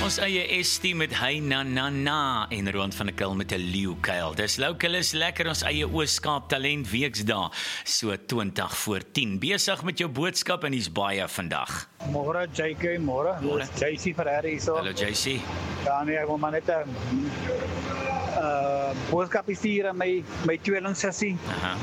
Ons eie Estie met Hey Na Na Na en Roan van der Kil met 'n leeukuil. Dis Local is lekker, ons eie Oos-Kaap talent weksdae, so 20 voor 10. Besig met jou boodskap en hier's baie vandag. Môre JK, môre. Môre. JC Ferreira hierso. Hallo JC. Ja nee, ek wil maar net 'n boodskap stuur aan my tweelingsussie. Aha.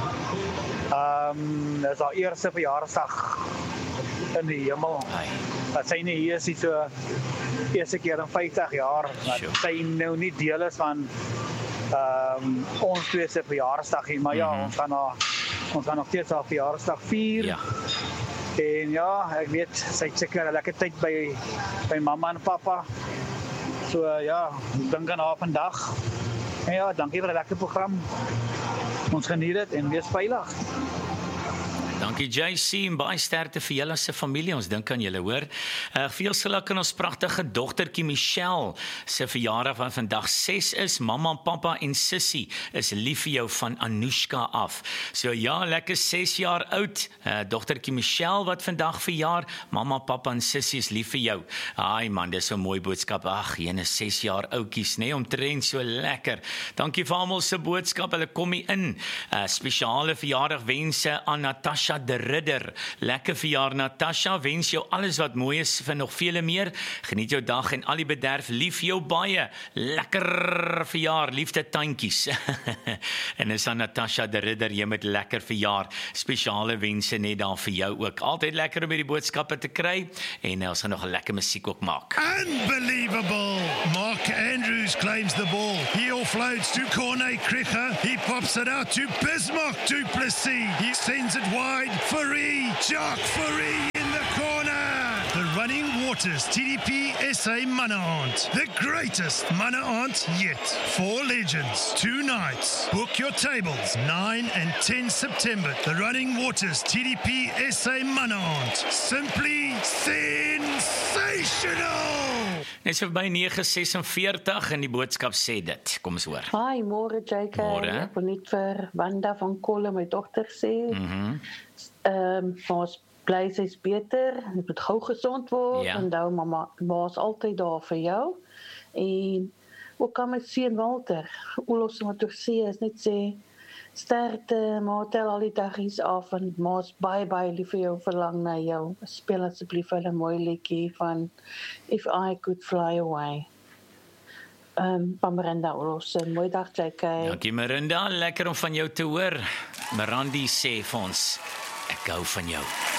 Dis haar eerste verjaarsdag in die hemel. Hi. Dat sy nie hier is nie, so eerste keer in 50 jaar dat Sure. sy nou nie deel is van ons twee se verjaarsdag nie, maar ja, ons gaan nog steeds haar verjaarsdag vier. Ja. En ja, ek weet sy het seker 'n lekker tyd by mamma en pappa. So ja, dink aan haar vandag. En ja, dankie vir 'n lekker program. Ons geniet dit en wees veilig. Dankie JC en baie sterkte vir julle se familie. Ons dink aan julle, hoor. Veel geluk aan ons pragtige dogtertjie Michelle se verjaardag wat vandag 6 is. Mamma en pappa en sussie is lief vir jou van Anushka af. So ja, lekker 6 jaar oud. Dogtertjie Michelle wat vandag verjaar. Mamma, pappa en sussie is lief vir jou. Ai man, dis so 'n mooi boodskap. Ag, jene 6 jaar oudjies, nê, omtrent so lekker. Dankie vir almal se boodskap. Hulle kom hier in. Spesiale verjaardagwense aan Natasha de Ridder. Lekker verjaar Natasha, wens jou alles wat mooi is vir nog vele meer. Geniet jou dag en al die bederf, lief jou baie. Lekker verjaar, liefde tandjies. En is aan Natasha de Ridder, jy met lekker verjaar. Spesiale wense net daar vir jou ook. Altyd lekker om hierdie boodskappe te kry en ons gaan nog 'n lekker musiek ook maak. Unbelievable! Mark Andrews claims the ball. He offloads to Corne Cricher. He pops it out to Bismarck du Plessis. He sends it wide. Fourie, Jacques Fourie in the corner. The Running Waters TDP SA Mana Aunt. The greatest Mana Aunt yet. 4 legends, 2 nights. Book your tables 9 and 10 September. The Running Waters TDP SA Mana Aunt. Simply sensational! Net so by 9:46 en die boodskap sê dit. Kom ons hoor. Hi, môre JK. Môre. Ek wil net vir Wanda van Kolle, my dogter, sê. Ons bly sy's beter, dit moet gou gesond word. Ja. Onthou mamma, ma's altyd daar vir jou. En ook aan my seun Walter. Olos wat ek sê is net sê sterkte, maar tel al die daggies af en ma's baie lief vir jou, verlang na jou. Speel asseblief hulle mooi liedjie van If I Could Fly Away. Van Miranda Olos. Mooi dag JK. Dankie Miranda, lekker om van jou te hoor. Mirandi sê vir ons, ek hou van jou.